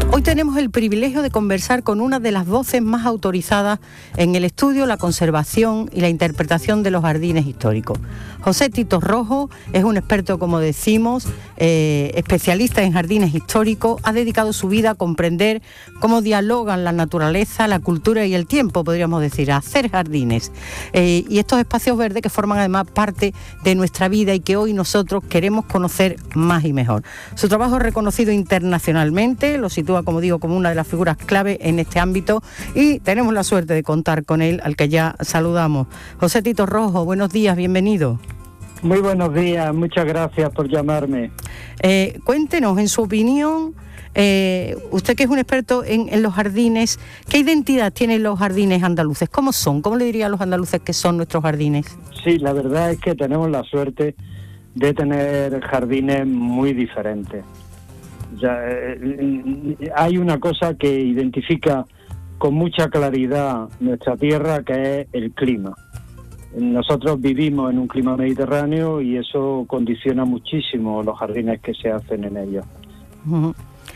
Hoy tenemos el privilegio de conversar con una de las voces más autorizadas en el estudio, la conservación y la interpretación de los jardines históricos. José Tito Rojo es un experto, como decimos, especialista en jardines históricos. Ha dedicado su vida a comprender cómo dialogan la naturaleza, la cultura y el tiempo, podríamos decir, a hacer jardines. Y estos espacios verdes que forman además parte de nuestra vida y que hoy nosotros queremos conocer más y mejor. Su trabajo es reconocido internacionalmente, lo sitúa, como digo, como una de las figuras clave en este ámbito, y tenemos la suerte de contar con él, al que ya saludamos. José Tito Rojo, buenos días, bienvenido. Muy buenos días, muchas gracias por llamarme. Cuéntenos, en su opinión, usted que es un experto en los jardines, ¿qué identidad tienen los jardines andaluces? ¿Cómo son? ¿Cómo le dirían a los andaluces que son nuestros jardines? Sí, la verdad es que tenemos la suerte de tener jardines muy diferentes. Ya, hay una cosa que identifica con mucha claridad nuestra tierra, que es el clima. Nosotros vivimos en un clima mediterráneo y eso condiciona muchísimo los jardines que se hacen en ellos. Uh-huh.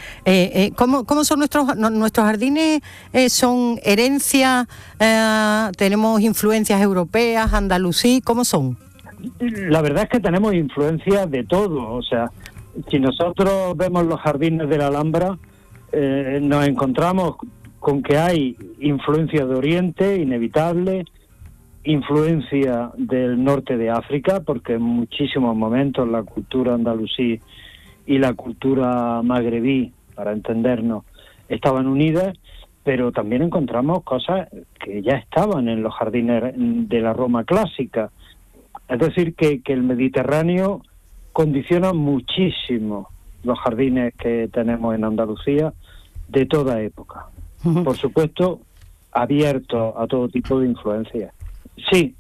¿Cómo son nuestros jardines? ¿Son herencia? ¿Tenemos influencias europeas, andalusí? ¿Cómo son? La verdad es que tenemos influencias de todo. O sea, si nosotros vemos los jardines de la Alhambra, nos encontramos con que hay influencia de Oriente, inevitable, influencia del norte de África, porque en muchísimos momentos la cultura andalusí y la cultura magrebí, para entendernos, estaban unidas, pero también encontramos cosas que ya estaban en los jardines de la Roma clásica. Es decir, que el Mediterráneo condiciona muchísimo los jardines que tenemos en Andalucía de toda época. Por supuesto, abiertos a todo tipo de influencias. Sí,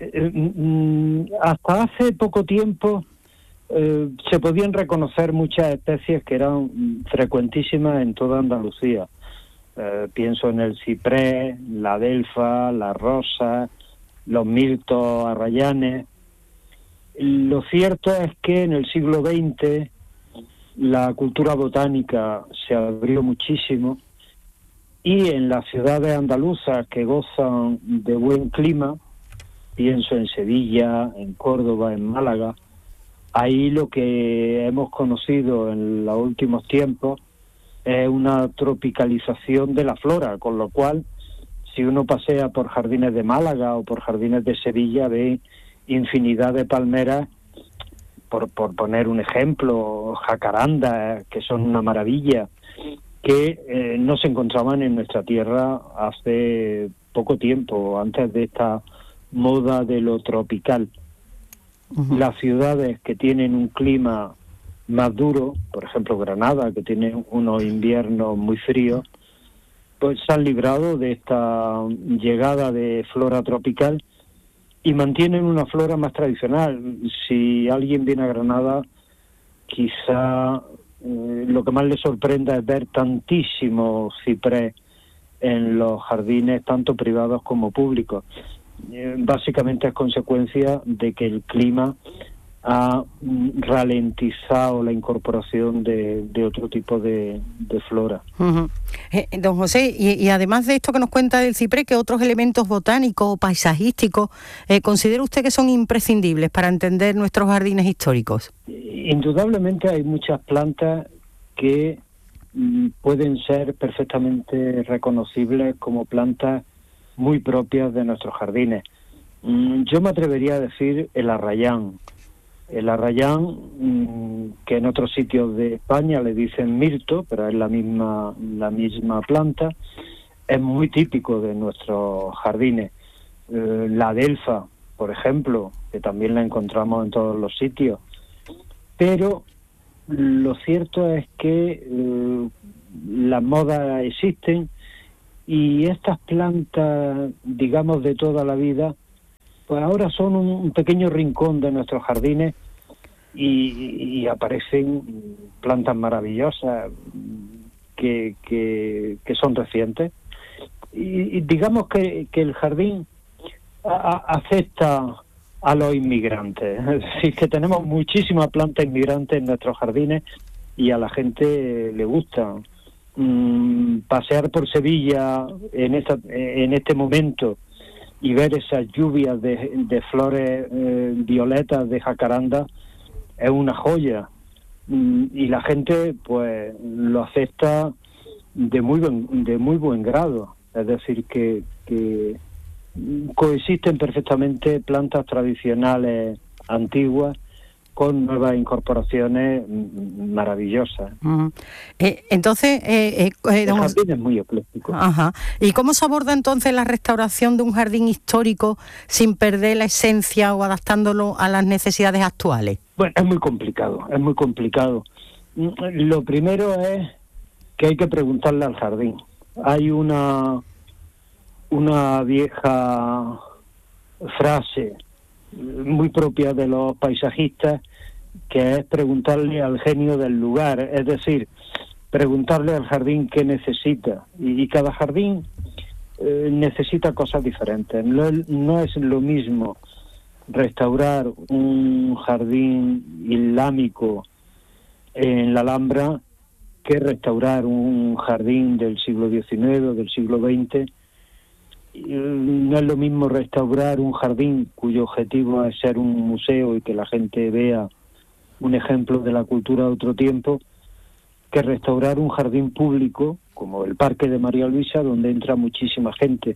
hasta hace poco tiempo se podían reconocer muchas especies que eran frecuentísimas en toda Andalucía. Pienso en el ciprés, la adelfa, la rosa, los mirtos, arrayanes. Lo cierto es que en el siglo XX la cultura botánica se abrió muchísimo y en las ciudades andaluzas que gozan de buen clima, pienso en Sevilla, en Córdoba, en Málaga, ahí lo que hemos conocido en los últimos tiempos es una tropicalización de la flora, con lo cual, si uno pasea por jardines de Málaga o por jardines de Sevilla, ve infinidad de palmeras, por poner un ejemplo, jacarandas, que son una maravilla, que no se encontraban en nuestra tierra hace poco tiempo, antes de esta moda de lo tropical. Uh-huh. Las ciudades que tienen un clima más duro, por ejemplo Granada, que tiene unos inviernos muy fríos, pues se han librado de esta llegada de flora tropical y mantienen una flora más tradicional. Si alguien viene a Granada, quizá lo que más le sorprenda es ver tantísimo ciprés en los jardines, tanto privados como públicos. Básicamente es consecuencia de que el clima ha ralentizado la incorporación de otro tipo de flora. Uh-huh. Don José, y además de esto que nos cuenta del ciprés, ¿qué otros elementos botánicos o paisajísticos considera usted que son imprescindibles para entender nuestros jardines históricos? Indudablemente hay muchas plantas que pueden ser perfectamente reconocibles como plantas muy propias de nuestros jardines. Yo me atrevería a decir el arrayán. El arrayán, que en otros sitios de España le dicen mirto, pero es la misma planta, es muy típico de nuestros jardines. La adelfa, por ejemplo, que también la encontramos en todos los sitios. Pero lo cierto es que las modas existen y estas plantas, digamos, de toda la vida, pues ahora son un pequeño rincón de nuestros jardines y aparecen plantas maravillosas que son recientes. Y digamos que el jardín acepta a los inmigrantes. Es decir, que tenemos muchísimas plantas inmigrantes en nuestros jardines y a la gente le gustan. pasear por Sevilla en este momento y ver esas lluvias de flores violetas de jacaranda es una joya, y la gente pues lo acepta de muy buen grado. Es decir, que coexisten perfectamente plantas tradicionales antiguas con nuevas incorporaciones maravillosas. Entonces, el jardín es muy ecléctico. Ajá. ¿Y cómo se aborda entonces la restauración de un jardín histórico sin perder la esencia o adaptándolo a las necesidades actuales? Bueno, es muy complicado. Lo primero es que hay que preguntarle al jardín. Hay una vieja frase muy propia de los paisajistas, que es preguntarle al genio del lugar, es decir, preguntarle al jardín qué necesita, y cada jardín necesita cosas diferentes. No es lo mismo restaurar un jardín islámico en la Alhambra que restaurar un jardín del siglo XIX o del siglo XX. No es lo mismo restaurar un jardín cuyo objetivo es ser un museo y que la gente vea un ejemplo de la cultura de otro tiempo, que restaurar un jardín público como el Parque de María Luisa, donde entra muchísima gente.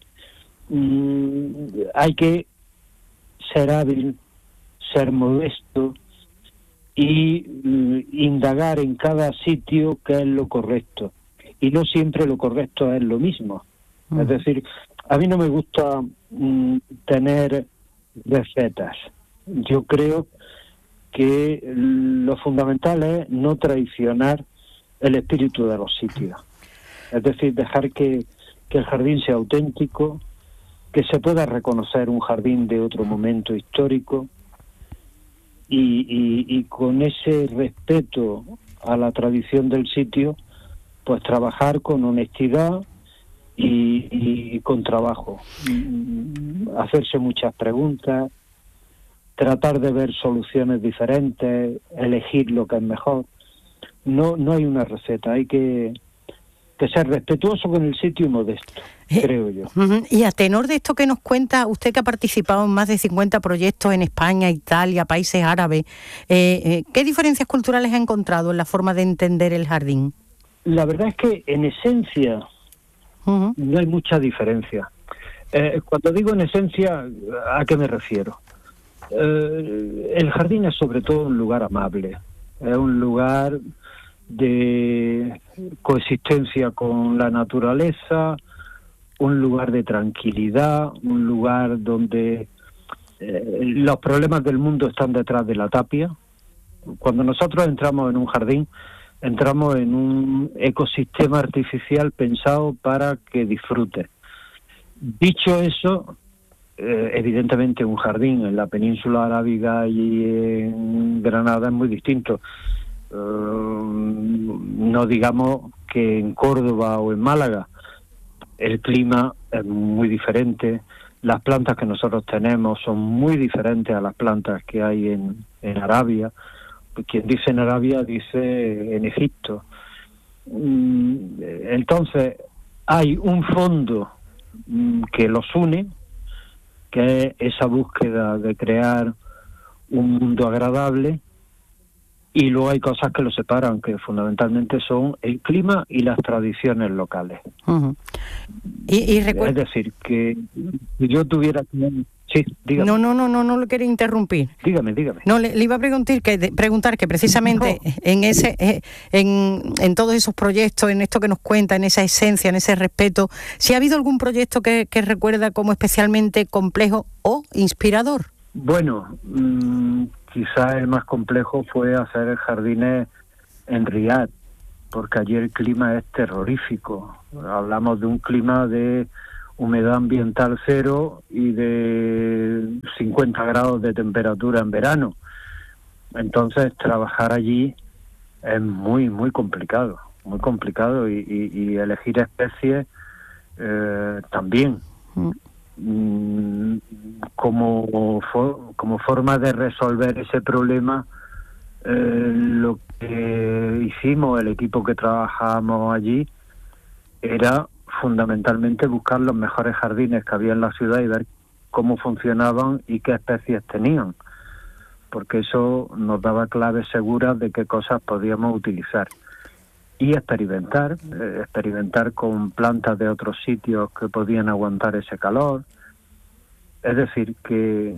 Hay que ser hábil, ser modesto y indagar en cada sitio qué es lo correcto. Y no siempre lo correcto es lo mismo. Es decir, a mí no me gusta tener recetas. Yo creo que lo fundamental es no traicionar el espíritu de los sitios. Es decir, dejar que el jardín sea auténtico, que se pueda reconocer un jardín de otro momento histórico, y con ese respeto a la tradición del sitio, pues trabajar con honestidad y con trabajo, hacerse muchas preguntas, tratar de ver soluciones diferentes, elegir lo que es mejor. No hay una receta, hay que ser respetuoso con el sitio y modesto, creo yo. Y a tenor de esto que nos cuenta, usted que ha participado en más de 50 proyectos en España, Italia, países árabes, ¿qué diferencias culturales ha encontrado en la forma de entender el jardín? La verdad es que en esencia no hay mucha diferencia. Cuando digo en esencia, ¿a qué me refiero? El jardín es sobre todo un lugar amable, es un lugar de coexistencia con la naturaleza, un lugar de tranquilidad, un lugar donde los problemas del mundo están detrás de la tapia. Cuando nosotros entramos en un jardín, entramos en un ecosistema artificial pensado para que disfrutes. Dicho eso, evidentemente un jardín en la península arábiga y en Granada es muy distinto. No digamos que en Córdoba o en Málaga. El clima es muy diferente, las plantas que nosotros tenemos son muy diferentes a las plantas que hay en Arabia. Quien dice en Arabia dice en Egipto. Entonces hay un fondo que los une, que es esa búsqueda de crear un mundo agradable, y luego hay cosas que los separan, que fundamentalmente son el clima y las tradiciones locales. Es decir, que si yo tuviera... Sí, dígame. No lo quería interrumpir. Dígame. No, le iba a preguntar que precisamente en todos esos proyectos, en esto que nos cuenta, en esa esencia, en ese respeto, si ha habido algún proyecto que recuerda como especialmente complejo o inspirador. Bueno, quizás el más complejo fue hacer jardines en Riad, porque allí el clima es terrorífico. Hablamos de un clima de humedad ambiental cero y de 50 grados de temperatura en verano. Entonces trabajar allí es muy complicado, y elegir especies también. Como forma de resolver ese problema, lo que hicimos, el equipo que trabajamos allí, era fundamentalmente buscar los mejores jardines que había en la ciudad y ver cómo funcionaban y qué especies tenían, porque eso nos daba claves seguras de qué cosas podíamos utilizar. Y experimentar con plantas de otros sitios que podían aguantar ese calor. Es decir, que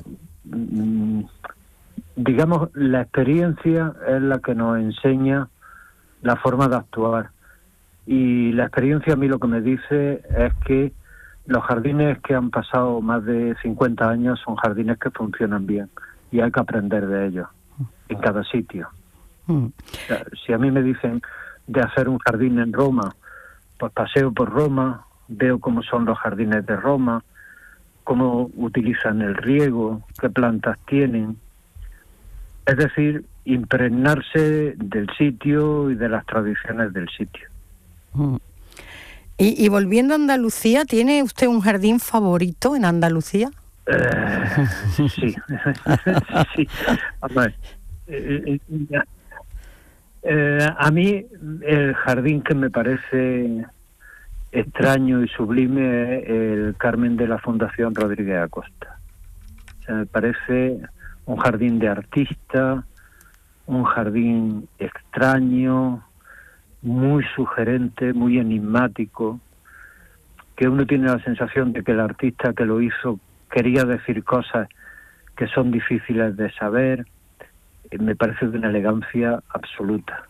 digamos, la experiencia es la que nos enseña la forma de actuar. Y la experiencia a mí lo que me dice es que los jardines que han pasado más de 50 años son jardines que funcionan bien y hay que aprender de ellos en cada sitio. O sea, si a mí me dicen de hacer un jardín en Roma, pues paseo por Roma, veo cómo son los jardines de Roma, cómo utilizan el riego, qué plantas tienen. Es decir, impregnarse del sitio y de las tradiciones del sitio. Y volviendo a Andalucía, ¿tiene usted un jardín favorito en Andalucía? Sí, sí. A mí el jardín que me parece extraño y sublime es el Carmen de la Fundación Rodríguez Acosta. O sea, me parece un jardín de artista, un jardín extraño, muy sugerente, muy enigmático, que uno tiene la sensación de que el artista que lo hizo quería decir cosas que son difíciles de saber. Me parece de una elegancia absoluta.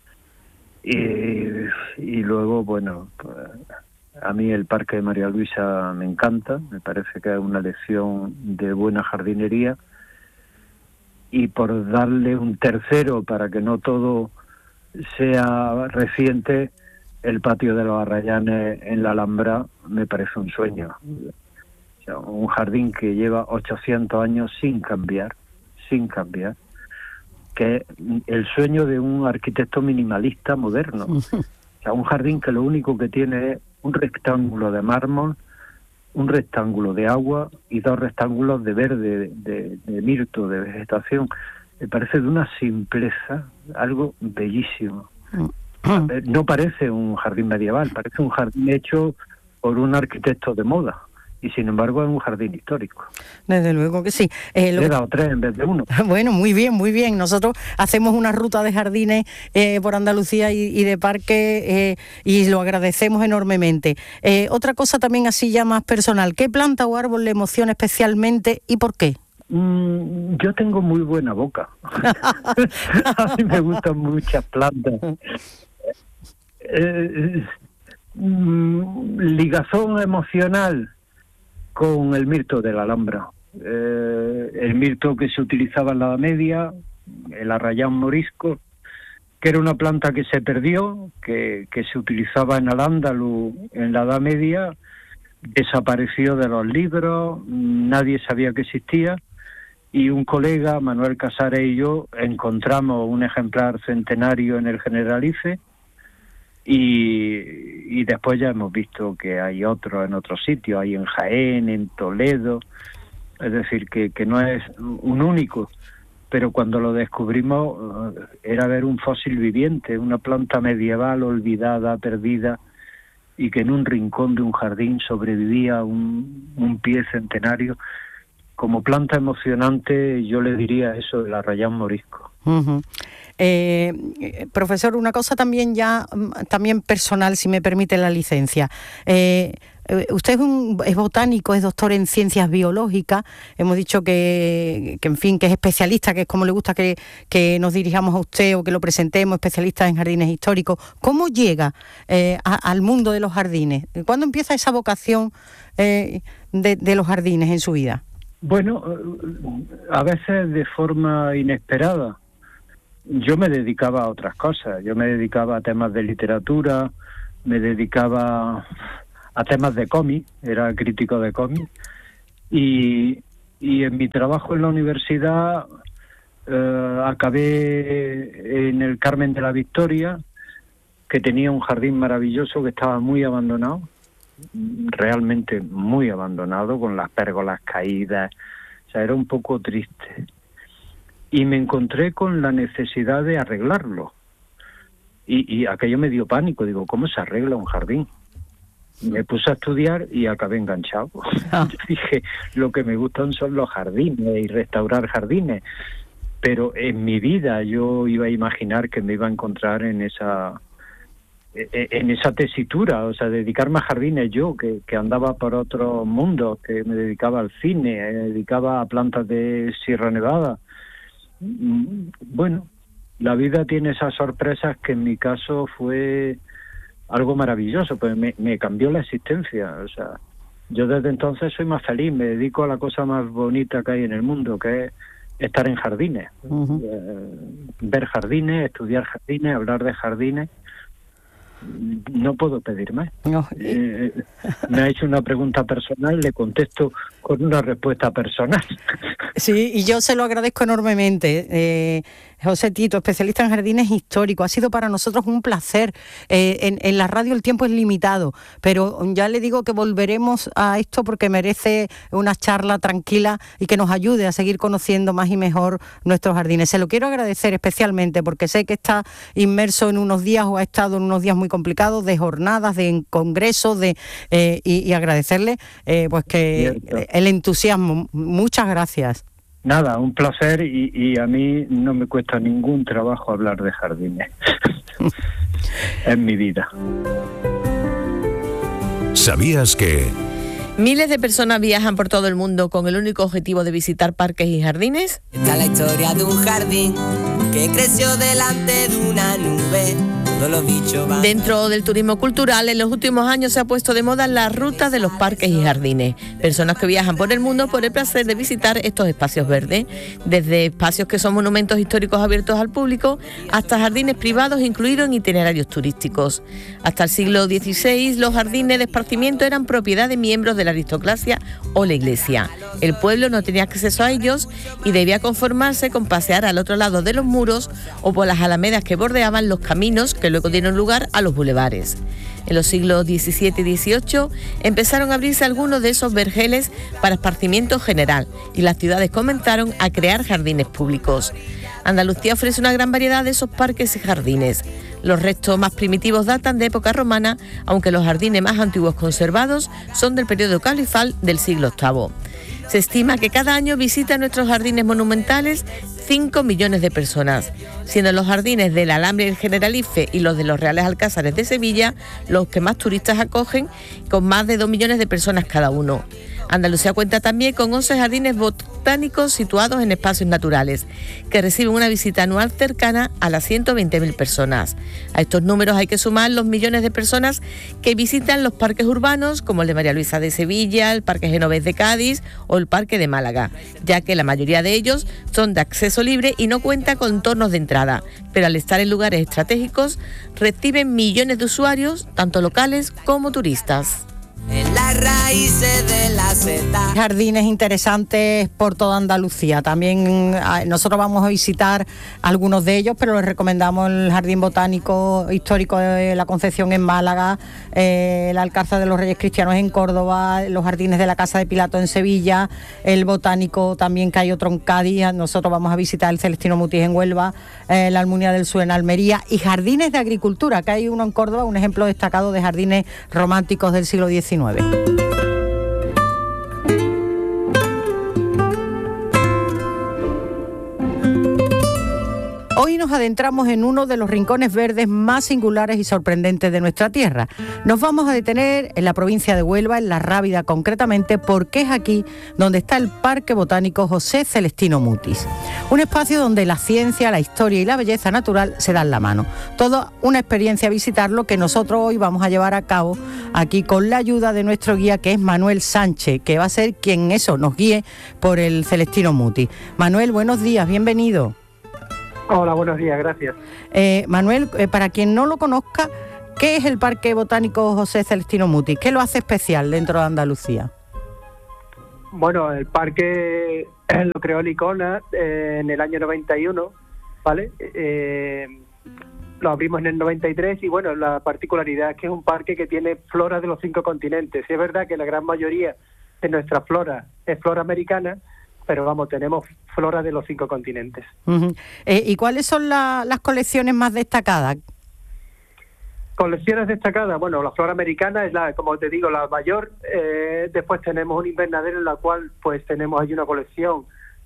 Y luego, bueno, pues, a mí el Parque de María Luisa me encanta, me parece que es una lección de buena jardinería. Y por darle un tercero, para que no todo sea reciente, el patio de los Arrayanes en la Alhambra me parece un sueño. O sea, un jardín que lleva 800 años sin cambiar, que es el sueño de un arquitecto minimalista moderno. O sea, un jardín que lo único que tiene es un rectángulo de mármol, un rectángulo de agua y 2 rectángulos de verde, de mirto, de vegetación. Me parece de una simpleza, algo bellísimo. No parece un jardín medieval, parece un jardín hecho por un arquitecto de moda. Y sin embargo es un jardín histórico. Desde luego que sí. Le he dado 3 en vez de 1. Bueno, muy bien, muy bien. Nosotros hacemos una ruta de jardines por Andalucía y de parques y lo agradecemos enormemente. Otra cosa también así ya más personal. ¿Qué planta o árbol le emociona especialmente y por qué? Yo tengo muy buena boca. A mí me gustan muchas plantas. Ligazón emocional con el mirto de la Alhambra. El mirto que se utilizaba en la Edad Media, el arrayán morisco, que era una planta que se perdió, que se utilizaba en Al-Ándalus en la Edad Media, desapareció de los libros, nadie sabía que existía, y un colega, Manuel Casares, y yo encontramos un ejemplar centenario en el Generalife, y después ya hemos visto que hay otros en otros sitios, hay en Jaén, en Toledo, es decir, que no es un único, pero cuando lo descubrimos era ver un fósil viviente, una planta medieval olvidada, perdida, y que en un rincón de un jardín sobrevivía un pie centenario. Como planta emocionante yo le diría eso del arrayán morisco. Profesor, una cosa también personal, si me permite la licencia. Usted es botánico, es doctor en ciencias biológicas. Hemos dicho que en fin, que es especialista, que es como le gusta que nos dirijamos a usted o que lo presentemos, especialista en jardines históricos. ¿Cómo llega al mundo de los jardines? ¿Cuándo empieza esa vocación de los jardines en su vida? Bueno, a veces de forma inesperada. Yo me dedicaba a otras cosas. Yo me dedicaba a temas de literatura, me dedicaba a temas de cómic, era crítico de cómic. Y en mi trabajo en la universidad acabé en el Carmen de la Victoria, que tenía un jardín maravilloso que estaba muy abandonado, realmente muy abandonado, con las pérgolas caídas. O sea, era un poco triste. Y me encontré con la necesidad de arreglarlo. Y aquello me dio pánico. Digo, ¿cómo se arregla un jardín? Me puse a estudiar y acabé enganchado. Yo dije, lo que me gustan son los jardines y restaurar jardines. Pero en mi vida yo iba a imaginar que me iba a encontrar en esa tesitura, o sea, dedicarme a jardines yo, que andaba por otros mundos, que me dedicaba al cine, me dedicaba a plantas de Sierra Nevada. Bueno, la vida tiene esas sorpresas que en mi caso fue algo maravilloso, pues me cambió la existencia. O sea, yo desde entonces soy más feliz, me dedico a la cosa más bonita que hay en el mundo, que es estar en jardines, ver jardines, estudiar jardines, hablar de jardines. No puedo pedir más. No. Me ha hecho una pregunta personal, le contesto con una respuesta personal. Sí, y yo se lo agradezco enormemente. José Tito, especialista en jardines históricos, ha sido para nosotros un placer. En la radio el tiempo es limitado, pero ya le digo que volveremos a esto porque merece una charla tranquila y que nos ayude a seguir conociendo más y mejor nuestros jardines. Se lo quiero agradecer especialmente porque sé que está inmerso en unos días o ha estado en unos días muy complicados de jornadas, de congresos, y agradecerle pues que el entusiasmo. Muchas gracias. Nada, un placer y a mí no me cuesta ningún trabajo hablar de jardines. Es mi vida. ¿Sabías que miles de personas viajan por todo el mundo con el único objetivo de visitar parques y jardines? Esta es la historia de un jardín que creció delante de una nube. Todos los bichos van. Dentro del turismo cultural, en los últimos años se ha puesto de moda la ruta de los parques y jardines. Personas que viajan por el mundo por el placer de visitar estos espacios verdes, desde espacios que son monumentos históricos abiertos al público hasta jardines privados incluidos en itinerarios turísticos. Hasta el siglo XVI, los jardines de esparcimiento eran propiedad de miembros de la aristocracia o la iglesia. El pueblo no tenía acceso a ellos y debía conformarse con pasear al otro lado de los muros o por las alamedas que bordeaban los caminos que luego dieron lugar a los bulevares. En los siglos XVII y XVIII empezaron a abrirse algunos de esos vergeles para esparcimiento general y las ciudades comenzaron a crear jardines públicos. Andalucía ofrece una gran variedad de esos parques y jardines. Los restos más primitivos datan de época romana, aunque los jardines más antiguos conservados son del periodo califal del siglo VIII. Se estima que cada año visitan nuestros jardines monumentales 5 millones de personas, siendo los jardines del Alhambra y el Generalife y los de los Reales Alcázares de Sevilla los que más turistas acogen, con más de 2 millones de personas cada uno. Andalucía cuenta también con 11 jardines botánicos situados en espacios naturales, que reciben una visita anual cercana a las 120.000 personas. A estos números hay que sumar los millones de personas que visitan los parques urbanos, como el de María Luisa de Sevilla, el Parque Genovés de Cádiz o el Parque de Málaga, ya que la mayoría de ellos son de acceso libre y no cuenta con tornos de entrada, pero al estar en lugares estratégicos reciben millones de usuarios, tanto locales como turistas. En las raíces de la seta. Jardines interesantes por toda Andalucía. También nosotros vamos a visitar algunos de ellos, pero les recomendamos el Jardín Botánico Histórico de la Concepción en Málaga, el Alcázar de los Reyes Cristianos en Córdoba, los jardines de la Casa de Pilato en Sevilla, el Botánico también que hay otro en Cádiz. Nosotros vamos a visitar el Celestino Mutis en Huelva, la Almunia del Sur en Almería y jardines de agricultura, que hay uno en Córdoba, un ejemplo destacado de jardines románticos del siglo XIX. Hoy nos adentramos en uno de los rincones verdes más singulares y sorprendentes de nuestra tierra. Nos vamos a detener en la provincia de Huelva, en La Rábida concretamente, porque es aquí donde está el Parque Botánico José Celestino Mutis. Un espacio donde la ciencia, la historia y la belleza natural se dan la mano. Toda una experiencia visitarlo que nosotros hoy vamos a llevar a cabo aquí con la ayuda de nuestro guía, que es Manuel Sánchez, que va a ser quien nos guíe por el Celestino Mutis. Manuel, buenos días, bienvenido. Hola, buenos días, gracias. Manuel, para quien no lo conozca, ¿qué es el Parque Botánico José Celestino Mutis? ¿Qué lo hace especial dentro de Andalucía? Bueno, el parque lo creó Licona en el año 91, ¿vale? Lo abrimos en el 93 y bueno, la particularidad es que es un parque que tiene flora de los 5 continentes. Sí, es verdad que la gran mayoría de nuestra flora es flora americana, pero vamos, tenemos flora de los 5 continentes. Uh-huh. ¿Y cuáles son las colecciones más destacadas? Colecciones destacadas, bueno, la flora americana es como te digo, la mayor. Después tenemos un invernadero en la cual pues tenemos allí una colección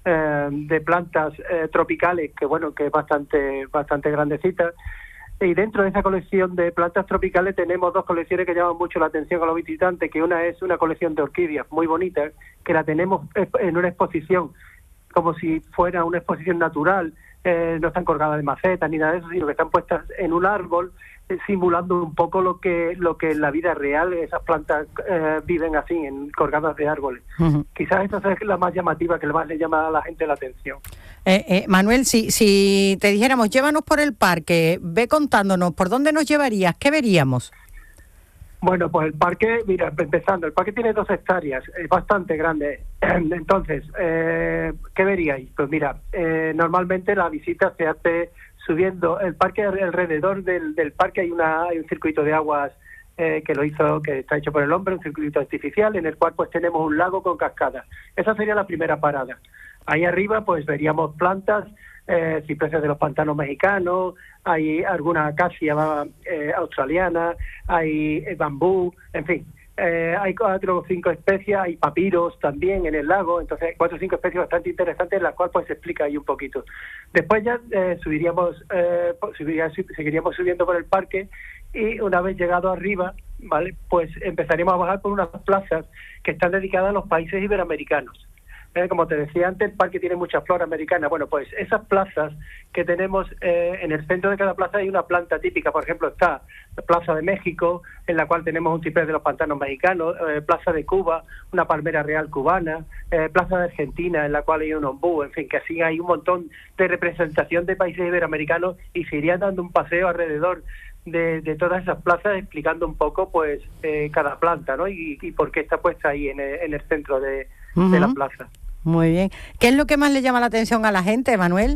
de plantas tropicales que bueno, que es bastante grandecita. Y dentro de esa colección de plantas tropicales tenemos dos colecciones que llaman mucho la atención a los visitantes, que una es una colección de orquídeas muy bonita, que la tenemos en una exposición como si fuera una exposición natural. No están colgadas de macetas ni nada de eso, sino que están puestas en un árbol, simulando un poco lo que en la vida real esas plantas viven así, colgadas de árboles. Uh-huh. Quizás esa es la más llamativa, que más le llama a la gente la atención. Manuel, si te dijéramos, llévanos por el parque, ve contándonos, ¿por dónde nos llevarías? ¿Qué veríamos? Bueno, pues el parque, mira, empezando, el parque tiene 2 hectáreas, es bastante grande. Entonces, ¿qué veríais? Pues mira, normalmente la visita se hace subiendo el parque. Alrededor del parque hay un circuito de aguas que está hecho por el hombre, un circuito artificial en el cual pues tenemos un lago con cascadas. Esa sería la primera parada. Ahí arriba pues veríamos plantas, cipreses de los pantanos mexicanos, hay alguna acacia australiana, hay bambú, en fin. Hay 4 o 5 especies, hay papiros también en el lago, entonces hay 4 o 5 especies bastante interesantes en las cuales pues se explica ahí un poquito. Después ya seguiríamos subiendo por el parque, y una vez llegado arriba, vale, pues empezaríamos a bajar por unas plazas que están dedicadas a los países iberoamericanos. Como te decía antes, el parque tiene mucha flora americana. Bueno, pues esas plazas que tenemos, en el centro de cada plaza hay una planta típica. Por ejemplo, está la Plaza de México, en la cual tenemos un ciprés de los pantanos mexicanos, Plaza de Cuba, una palmera real cubana, Plaza de Argentina, en la cual hay un ombú, en fin, que así hay un montón de representación de países iberoamericanos, y se iría dando un paseo alrededor de todas esas plazas, explicando un poco pues cada planta, ¿no? Y por qué está puesta ahí en el centro de la plaza. Muy bien. ¿Qué es lo que más le llama la atención a la gente, Manuel?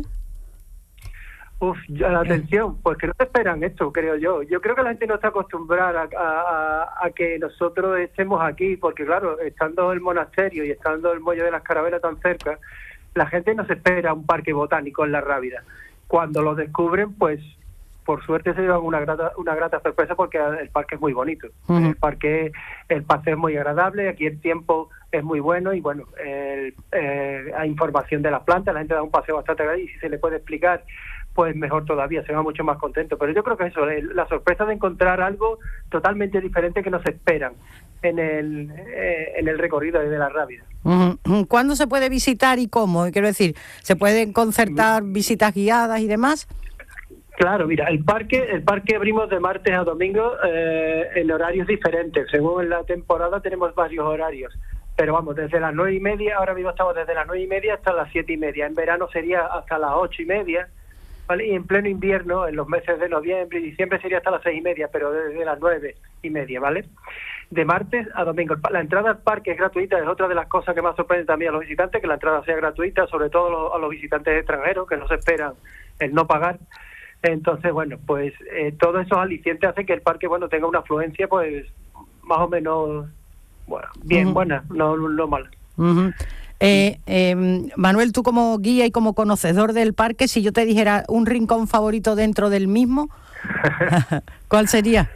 La atención, pues que no esperan esto, creo yo. Yo creo que la gente no está acostumbrada a que nosotros estemos aquí, porque claro, estando el monasterio y estando el Muelle de las Carabelas tan cerca, la gente no se espera un parque botánico en La Rábida. Cuando lo descubren, pues por suerte se llevan una grata sorpresa, porque el parque es muy bonito. Uh-huh. El paseo es muy agradable, aquí el tiempo es muy bueno, y bueno, hay información de las plantas, la gente da un paseo bastante agradable, y si se le puede explicar, pues mejor todavía, se va mucho más contento. Pero yo creo que eso, la sorpresa de encontrar algo totalmente diferente que no se esperan en el recorrido desde La Rábida. Uh-huh. ¿Cuándo se puede visitar y cómo? Quiero decir, ¿se pueden concertar visitas guiadas y demás? Claro, mira, el parque abrimos de martes a domingo en horarios diferentes. Según la temporada tenemos varios horarios, pero vamos, desde las 9:30, ahora mismo estamos desde las 9:30 hasta las 7:30. En verano sería hasta las 8:30, ¿vale? Y en pleno invierno, en los meses de noviembre y diciembre, sería hasta las 6:30, pero desde las 9:30, ¿vale? De martes a domingo. La entrada al parque es gratuita, es otra de las cosas que más sorprende también a los visitantes, que la entrada sea gratuita, sobre todo a los visitantes extranjeros, que no se esperan el no pagar. Entonces, bueno, pues todos esos alicientes hacen que el parque, bueno, tenga una afluencia, pues, más o menos, bueno, bien, uh-huh, buena, no mala. Uh-huh. Manuel, tú como guía y como conocedor del parque, si yo te dijera un rincón favorito dentro del mismo, ¿cuál sería?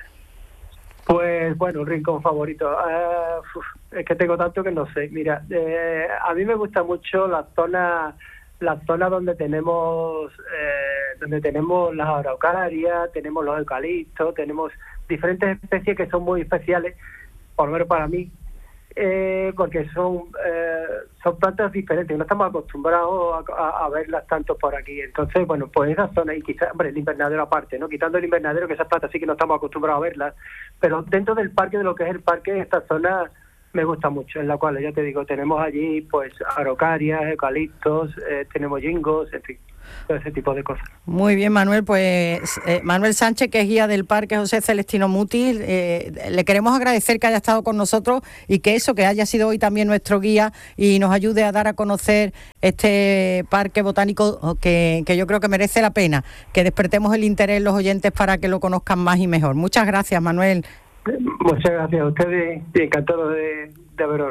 Pues, bueno, un rincón favorito. Es que tengo tanto que no sé. Mira, a mí me gusta mucho la zona donde tenemos las araucarias, tenemos los eucaliptos, tenemos diferentes especies que son muy especiales, por lo menos para mí, porque son plantas diferentes, no estamos acostumbrados a verlas tanto por aquí. Entonces, bueno, pues esa zona, y quizás, hombre, el invernadero aparte, ¿no? Quitando el invernadero, que esas plantas sí que no estamos acostumbrados a verlas, pero dentro del parque, de lo que es el parque, esta zona me gusta mucho, en la cual, ya te digo, tenemos allí pues araucarias, eucaliptos, tenemos jingos, en fin, todo ese tipo de cosas. Muy bien, Manuel, pues Manuel Sánchez, que es guía del Parque José Celestino Mutis, le queremos agradecer que haya estado con nosotros y que haya sido hoy también nuestro guía y nos ayude a dar a conocer este parque botánico que yo creo que merece la pena, que despertemos el interés en los oyentes para que lo conozcan más y mejor. Muchas gracias, Manuel. Muchas gracias a ustedes y encantado de haberos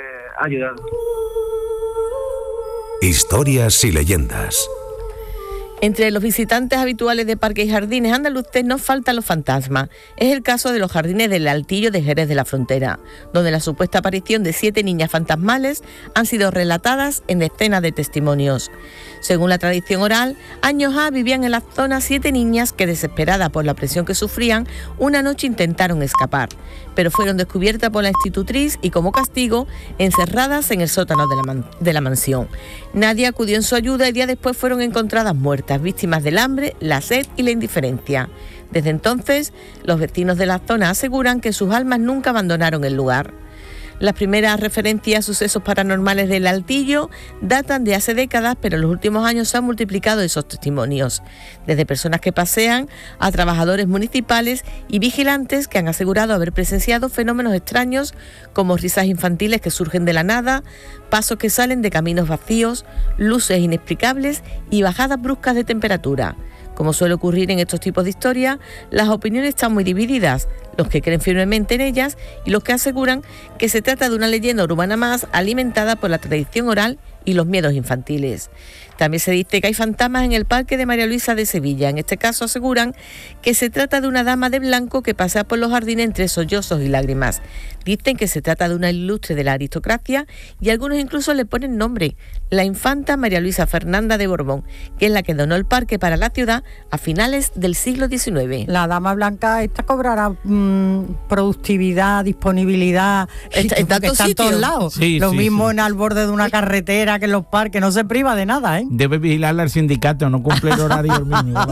ayudado. Historias y leyendas. Entre los visitantes habituales de parques y jardines andaluces no faltan los fantasmas. Es el caso de los jardines del Altillo de Jerez de la Frontera, donde la supuesta aparición de 7 niñas fantasmales han sido relatadas en decenas de testimonios. Según la tradición oral, años A vivían en la zona 7 niñas que, desesperadas por la presión que sufrían, una noche intentaron escapar, pero fueron descubiertas por la institutriz y, como castigo, encerradas en el sótano de la mansión. Nadie acudió en su ayuda y días después fueron encontradas muertas, víctimas del hambre, la sed y la indiferencia. Desde entonces, los vecinos de la zona aseguran que sus almas nunca abandonaron el lugar. Las primeras referencias a sucesos paranormales del Altillo datan de hace décadas, pero en los últimos años se han multiplicado esos testimonios, desde personas que pasean a trabajadores municipales y vigilantes que han asegurado haber presenciado fenómenos extraños como risas infantiles que surgen de la nada, pasos que salen de caminos vacíos, luces inexplicables y bajadas bruscas de temperatura. Como suele ocurrir en estos tipos de historias, las opiniones están muy divididas, los que creen firmemente en ellas y los que aseguran que se trata de una leyenda urbana más alimentada por la tradición oral y los miedos infantiles. También se dice que hay fantasmas en el Parque de María Luisa de Sevilla. En este caso aseguran que se trata de una dama de blanco que pasea por los jardines entre sollozos y lágrimas. Dicen que se trata de una ilustre de la aristocracia y algunos incluso le ponen nombre, la infanta María Luisa Fernanda de Borbón, que es la que donó el parque para la ciudad a finales del siglo XIX. La dama blanca esta cobrará productividad, disponibilidad, está en todos lados. Sí, Lo sí, mismo sí. en al borde de una carretera que en los parques, no se priva de nada, ¿eh? Debe vigilarla al sindicato, no cumple el horario mínimo.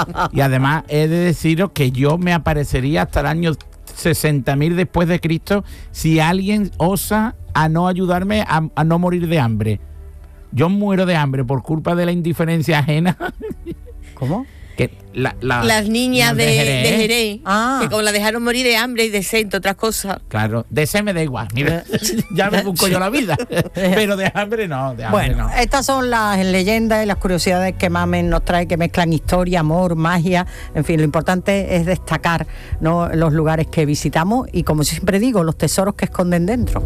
Y además he de deciros que yo me aparecería hasta el año 60.000 después de Cristo si alguien osa a no ayudarme a no morir de hambre. Yo muero de hambre por culpa de la indiferencia ajena. ¿Cómo? Que las niñas de Jerez, Ah. que como la dejaron morir de hambre y de sed, entre otras cosas. Claro, de ese me da igual, mira, ya me busco yo la vida, pero de hambre no, de hambre Bueno, no. estas son las leyendas y las curiosidades que Mamen nos trae, que mezclan historia, amor, magia, en fin, lo importante es destacar, ¿no?, los lugares que visitamos y, como siempre digo, los tesoros que esconden dentro.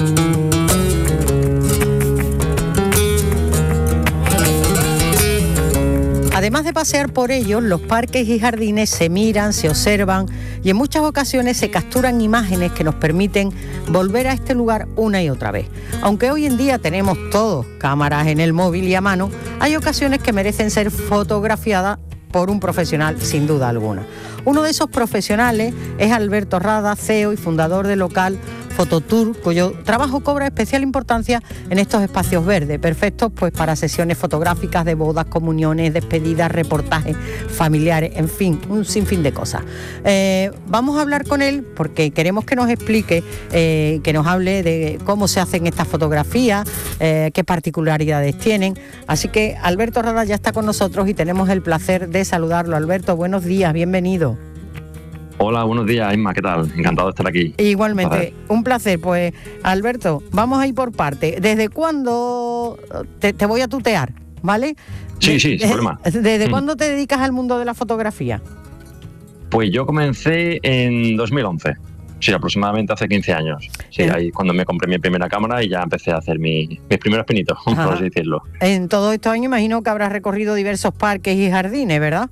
Además de pasear por ellos, los parques y jardines se miran, se observan y en muchas ocasiones se capturan imágenes que nos permiten volver a este lugar una y otra vez. Aunque hoy en día tenemos todos cámaras en el móvil y a mano, hay ocasiones que merecen ser fotografiadas por un profesional, sin duda alguna. Uno de esos profesionales es Alberto Rada, CEO y fundador del local Fototour, cuyo trabajo cobra especial importancia en estos espacios verdes, perfectos pues para sesiones fotográficas de bodas, comuniones, despedidas, reportajes familiares, en fin, un sinfín de cosas. Vamos a hablar con él porque queremos que nos explique, que nos hable de cómo se hacen estas fotografías, qué particularidades tienen. Así que Alberto Rada ya está con nosotros y tenemos el placer de saludarlo. Alberto, buenos días, bienvenido. Hola, buenos días, Inma, ¿qué tal? Encantado de estar aquí. Igualmente, un placer. Pues, Alberto, vamos a ir por parte. ¿Desde cuándo te voy a tutear, ¿vale? Sí, sin problema. ¿Desde cuándo te dedicas al mundo de la fotografía? Pues yo comencé en 2011, sí, aproximadamente hace 15 años. Sí, ahí cuando me compré mi primera cámara y ya empecé a hacer mis primeros pinitos, por así decirlo. En todos estos años imagino que habrás recorrido diversos parques y jardines, ¿verdad?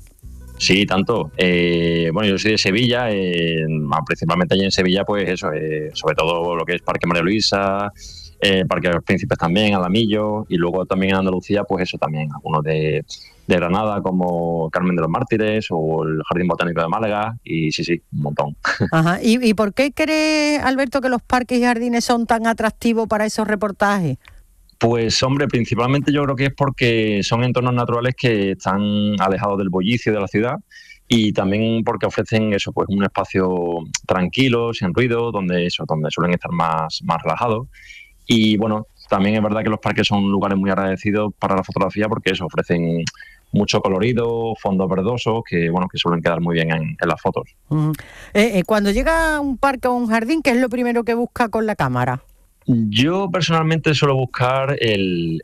Sí, tanto. Bueno, yo soy de Sevilla, principalmente allí en Sevilla, pues eso, sobre todo lo que es Parque María Luisa, Parque de los Príncipes también, Alamillo, y luego también en Andalucía, pues eso también, algunos de Granada, como Carmen de los Mártires o el Jardín Botánico de Málaga, y sí, un montón. Ajá. ¿Y por qué crees, Alberto, que los parques y jardines son tan atractivos para esos reportajes? Pues hombre, principalmente yo creo que es porque son entornos naturales que están alejados del bullicio de la ciudad y también porque ofrecen eso, pues un espacio tranquilo, sin ruido, donde suelen estar más relajados. Y bueno, también es verdad que los parques son lugares muy agradecidos para la fotografía porque eso, ofrecen mucho colorido, fondos verdosos que suelen quedar muy bien en las fotos. Cuando llega a un parque o un jardín, ¿qué es lo primero que busca con la cámara? Yo personalmente suelo buscar el